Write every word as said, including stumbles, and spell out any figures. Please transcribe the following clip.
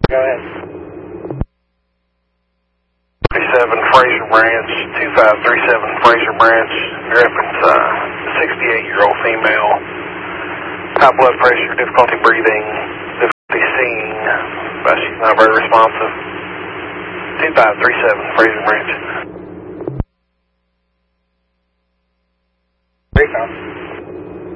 Go ahead. thirty-seven Fraser Branch, two five three seven Fraser Branch, reference uh, sixty-eight-year-old female, high blood pressure, difficulty breathing, difficulty seeing, but she's not very responsive. two five three seven Fraser Branch. Recon.